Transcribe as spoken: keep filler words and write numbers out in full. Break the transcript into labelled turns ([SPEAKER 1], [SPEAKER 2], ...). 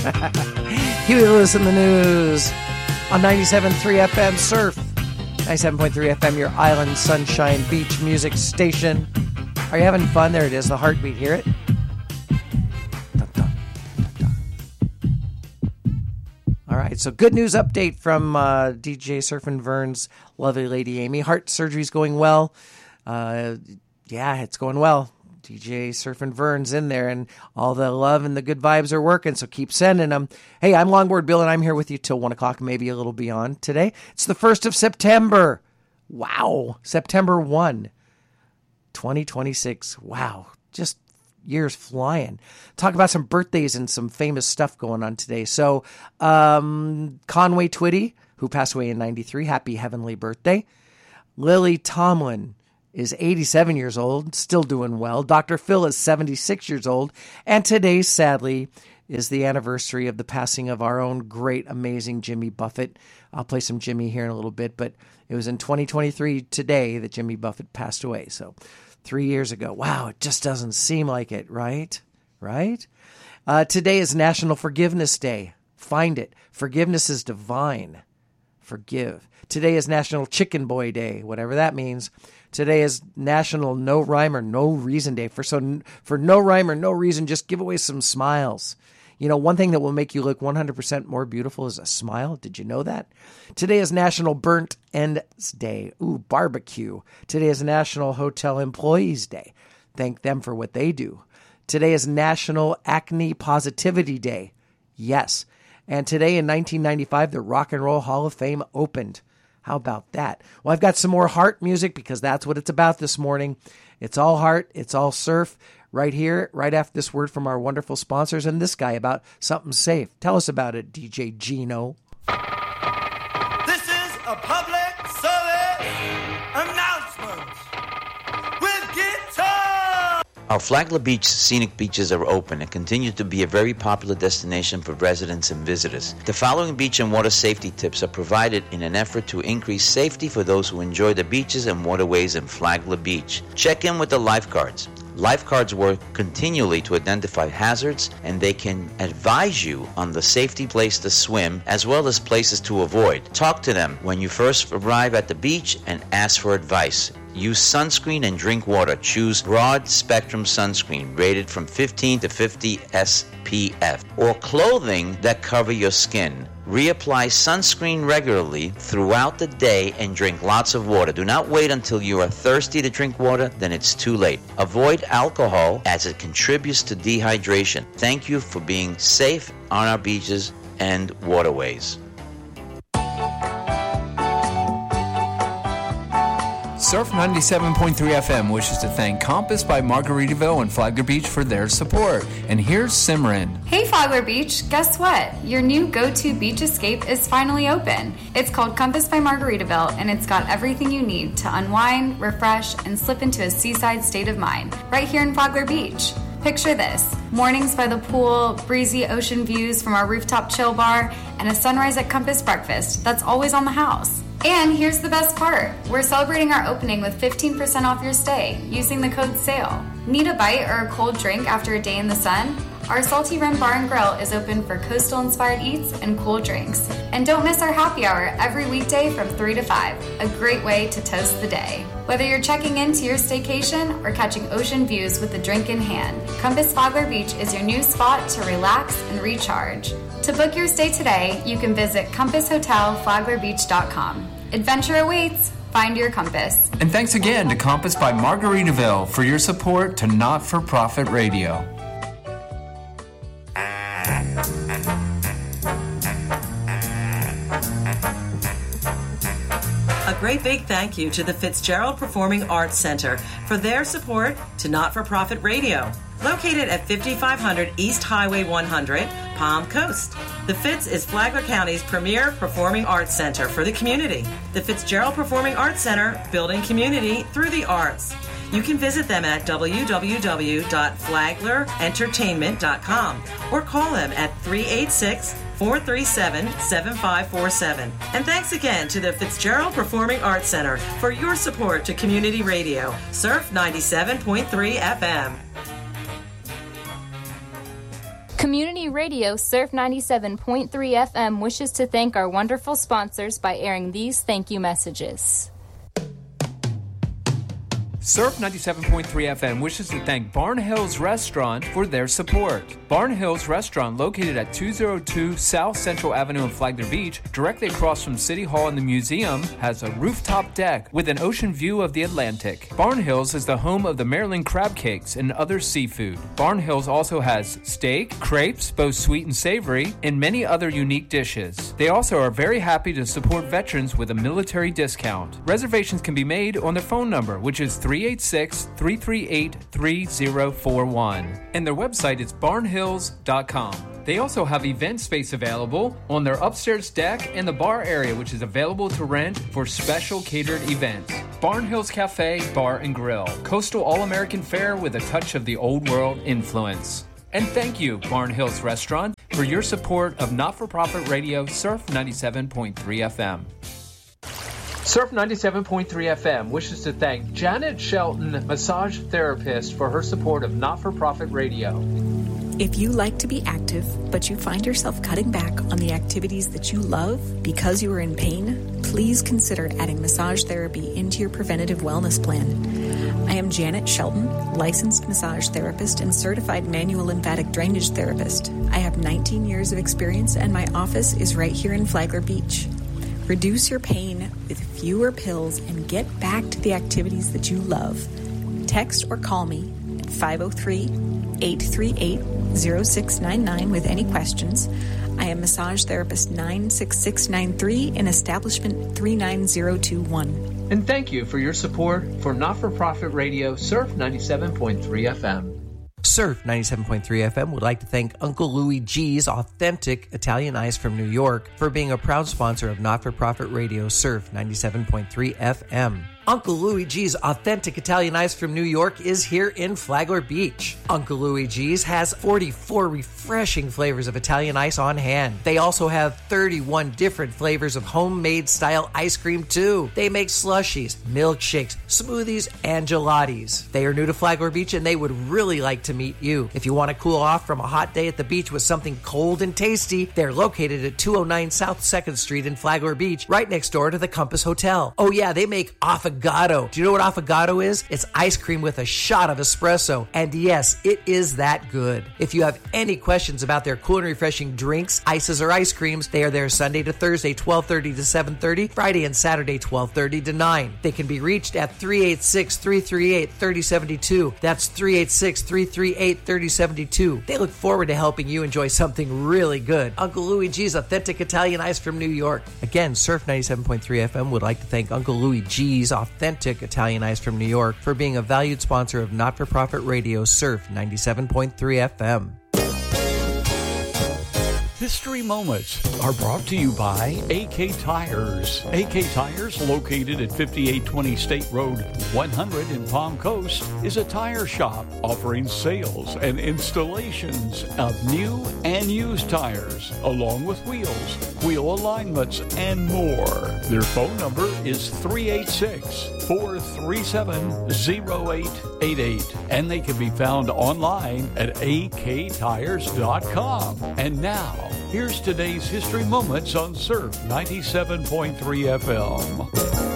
[SPEAKER 1] Huey Lewis in the news on ninety-seven point three F M Surf. ninety-seven point three F M, your island sunshine beach music station. Are you having fun? There it is, the heartbeat. Hear it? Dun, dun, dun, dun. All right, so good news update from uh, D J Surf and Vern's lovely lady Amy. Heart surgery's going well. Uh, yeah, it's going well. D J Surf and Vern's in there, and all the love and the good vibes are working, so keep sending them. Hey, I'm Longboard Bill, and I'm here with you till one o'clock, maybe a little beyond today. It's the first of September. Wow. September first, twenty twenty-six. Wow. Just years flying. Talk about some birthdays and some famous stuff going on today. So, um, Conway Twitty, who passed away in ninety-three, happy heavenly birthday. Lily Tomlin is eighty-seven years old, still doing well. Doctor Phil is seventy-six years old. And today, sadly, is the anniversary of the passing of our own great, amazing Jimmy Buffett. I'll play some Jimmy here in a little bit, but it was in twenty twenty-three today that Jimmy Buffett passed away. So three years ago. Wow, it just doesn't seem like it, right? Right? Uh, today is National Forgiveness Day. Find it. Forgiveness is divine. Forgive. Today is National Chicken Boy Day, whatever that means. Today is National No Rhyme or No Reason Day. For so for no rhyme or no reason, just give away some smiles. You know, one thing that will make you look one hundred percent more beautiful is a smile. Did you know that? Today is National Burnt Ends Day. Ooh, barbecue. Today is National Hotel Employees Day. Thank them for what they do. Today is National Acne Positivity Day. Yes. And today in nineteen ninety-five, the Rock and Roll Hall of Fame opened. How about that? Well, I've got some more heart music because that's what it's about this morning. It's all heart. It's all surf right here, right after this word from our wonderful sponsors and this guy about something safe. Tell us about it, D J Gino.
[SPEAKER 2] This is a public service announcement with guitar.
[SPEAKER 3] Our Flagler Beach scenic beaches are open and continue to be a very popular destination for residents and visitors. The following beach and water safety tips are provided in an effort to increase safety for those who enjoy the beaches and waterways in Flagler Beach. Check in with the lifeguards. Lifeguards work continually to identify hazards, and they can advise you on the safety place to swim as well as places to avoid. Talk to them when you first arrive at the beach and ask for advice. Use sunscreen and drink water. Choose broad spectrum sunscreen rated from fifteen to fifty S P F or clothing that cover your skin. Reapply sunscreen regularly throughout the day and drink lots of water. Do not wait until you are thirsty to drink water, then it's too late. Avoid alcohol as it contributes to dehydration. Thank you for being safe on our beaches and waterways.
[SPEAKER 4] Surf ninety-seven point three F M wishes to thank Compass by Margaritaville and Flagler Beach for their support. And here's Simran.
[SPEAKER 5] Hey Flagler Beach, guess what? Your new go-to beach escape is finally open. It's called Compass by Margaritaville, and it's got everything you need to unwind, refresh, and slip into a seaside state of mind right here in Flagler Beach. Picture this: mornings by the pool, breezy ocean views from our rooftop chill bar, and a sunrise at Compass breakfast that's always on the house. And here's the best part. We're celebrating our opening with fifteen percent off your stay using the code SALE. Need a bite or a cold drink after a day in the sun? Our Salty Rim Bar and Grill is open for coastal-inspired eats and cool drinks. And don't miss our happy hour every weekday from three to five. A great way to toast the day. Whether you're checking into your staycation or catching ocean views with a drink in hand, Compass Flagler Beach is your new spot to relax and recharge. To book your stay today, you can visit compass hotel flagler beach dot com. Adventure awaits. Find your compass.
[SPEAKER 4] And thanks again to Compass by Margaritaville for your support to Not-for-Profit Radio.
[SPEAKER 6] A great big thank you to the Fitzgerald Performing Arts Center for their support to Not-for-Profit Radio. Located at fifty-five hundred East Highway one hundred, Palm Coast. The Fitz is Flagler County's premier performing arts center for the community. The Fitzgerald Performing Arts Center, building community through the arts. You can visit them at w w w dot flagler entertainment dot com or call them at three eight six, four three seven, seven five four seven. And thanks again to the Fitzgerald Performing Arts Center for your support to community radio. Surf ninety-seven point three F M.
[SPEAKER 7] Community Radio Surf ninety-seven point three F M wishes to thank our wonderful sponsors by airing these thank you messages.
[SPEAKER 4] Surf ninety-seven point three F M wishes to thank Barn Hills Restaurant for their support. Barn Hills Restaurant, located at two oh two South Central Avenue in Flagler Beach, directly across from City Hall and the museum, has a rooftop deck with an ocean view of the Atlantic. Barn Hills is the home of the Maryland crab cakes and other seafood. Barn Hills also has steak, crepes, both sweet and savory, and many other unique dishes. They also are very happy to support veterans with a military discount. Reservations can be made on their phone number, which is three eight six, three three eight, three zero four one. And their website is barn hills dot com. They also have event space available on their upstairs deck and the bar area, which is available to rent for special catered events. Barn Hills Cafe, Bar and Grill. Coastal All-American fare with a touch of the old world influence. And thank you, Barn Hills Restaurant, for your support of not-for-profit radio Surf ninety-seven point three F M. Surf ninety-seven point three F M wishes to thank Janet Shelton, massage therapist, for her support of not-for-profit radio.
[SPEAKER 8] If you like to be active, but you find yourself cutting back on the activities that you love because you are in pain, please consider adding massage therapy into your preventative wellness plan. I am Janet Shelton, licensed massage therapist and certified manual lymphatic drainage therapist. I have nineteen years of experience and my office is right here in Flagler Beach. Reduce your pain with fewer pills and get back to the activities that you love. Text or call me at five oh three, eight three eight, oh six nine nine with any questions. I am massage therapist nine six six nine three in establishment three nine zero two one.
[SPEAKER 4] And thank you for your support for not-for-profit radio Surf ninety-seven point three F M.
[SPEAKER 1] Surf ninety-seven point three F M would like to thank Uncle Louie G's Authentic Italian Ice from New York for being a proud sponsor of not-for-profit radio Surf ninety-seven point three F M. Uncle Louie G's Authentic Italian Ice from New York is here in Flagler Beach. Uncle Louie G's has forty-four refreshing flavors of Italian ice on hand. They also have thirty-one different flavors of homemade style ice cream too. They make slushies, milkshakes, smoothies, and gelatis. They are new to Flagler Beach and they would really like to meet you. If you want to cool off from a hot day at the beach with something cold and tasty, they're located at two oh nine South second Street in Flagler Beach, right next door to the Compass Hotel. Oh yeah, they make affogato. Do you know what affogato is? It's ice cream with a shot of espresso. And yes, it is that good. If you have any questions about their cool and refreshing drinks, ices, or ice creams, they are there Sunday to Thursday, twelve thirty to seven thirty, Friday and Saturday, twelve thirty to nine. They can be reached at three eight six, three three eight, three oh seven two. That's three eight six, three three eight, three oh seven two. They look forward to helping you enjoy something really good. Uncle Louie G's Authentic Italian Ice from New York. Again, Surf ninety-seven point three F M would like to thank Uncle Louie G's Authentic Italian Ice from New York for being a valued sponsor of not-for-profit radio Surf ninety-seven point three F M.
[SPEAKER 9] History Moments are brought to you by A K Tires. A K Tires, located at fifty-eight twenty State Road one hundred in Palm Coast, is a tire shop offering sales and installations of new and used tires, along with wheels, wheel alignments, and more. Their phone number is three eight six, four three seven, oh eight eight eight, and they can be found online at a k tires dot com. And now, here's today's History Moments on Surf ninety-seven point three F M.